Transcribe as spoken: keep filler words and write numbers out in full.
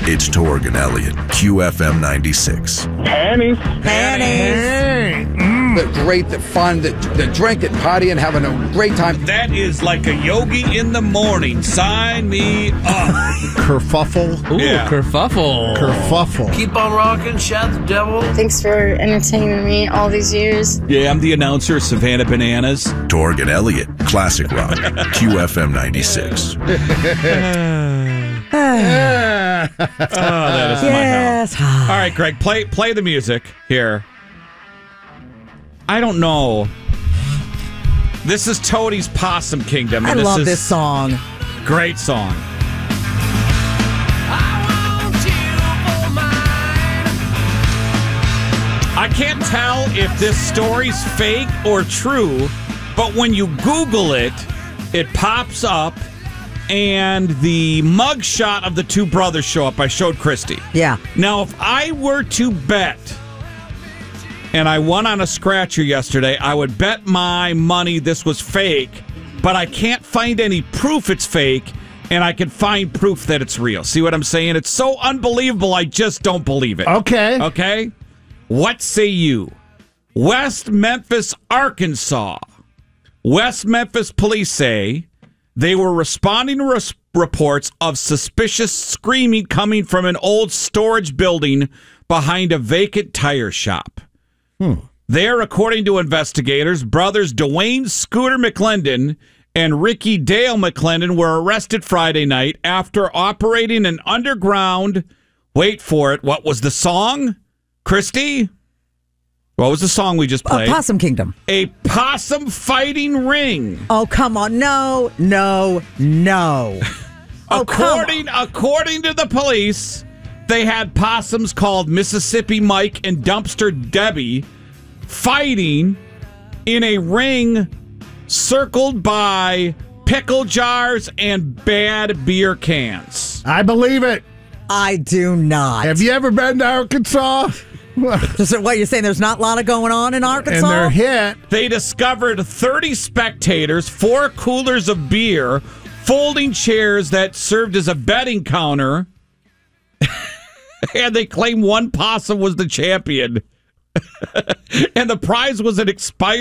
It's Torg and Elliott, Q F M ninety-six. Panties. Panties. The great, the fun, the, the drinking, partying, having a great time. That is like a yogi in the morning. Sign me up. Kerfuffle. Ooh, Yeah. kerfuffle. Kerfuffle. Keep on rocking, shout the devil. Thanks for entertaining me all these years. Yeah, I'm the announcer, Savannah Bananas. Torg and Elliott, Classic Rock, Q F M ninety-six. Oh, that is Yes. my house. All right, Greg, play play the music here. I don't know. This is Toadie's Possum Kingdom. I and this love is this song. Great song. I can't tell if this story's fake or true, but when you Google it, it pops up, and the mugshot of the two brothers show up. I showed Christy. Yeah. Now, if I were to bet, and I won on a scratcher yesterday, I would bet my money this was fake, but I can't find any proof it's fake, and I can find proof that it's real. See what I'm saying? It's so unbelievable, I just don't believe it. Okay. Okay? What say you? West Memphis, Arkansas. West Memphis police say they were responding to res- reports of suspicious screaming coming from an old storage building behind a vacant tire shop. Hmm. There, according to investigators, brothers Dwayne Scooter McClendon and Ricky Dale McClendon were arrested Friday night after operating an underground, wait for it, what was the song? Christy? What was the song we just Uh, played? Possum Kingdom. A possum fighting ring. Oh, come on. No, no, no. Oh, according, according to the police, they had possums called Mississippi Mike and Dumpster Debbie fighting in a ring circled by pickle jars and bad beer cans. I believe it. I do not. Have you ever been to Arkansas? So what, you're saying there's not a lot of going on in Arkansas? And they're hit. They discovered thirty spectators, four coolers of beer, folding chairs that served as a betting counter, and they claim one possum was the champion. And the prize was an expired